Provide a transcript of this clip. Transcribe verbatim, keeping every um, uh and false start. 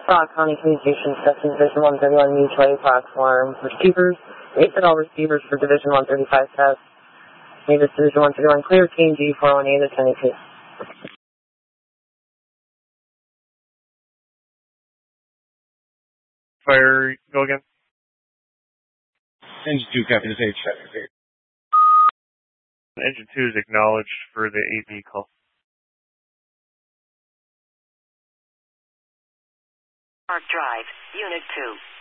Rock County Communications, testing Division one thirty-one Mutual platform. Receivers, rated all receivers for Division one thirty-five test. Navis Division one thirty-one, clear K and G four one eight attending two. Fire, go again. Engine two, copy this H. Engine two is acknowledged for the A B call. Park Drive, Unit two.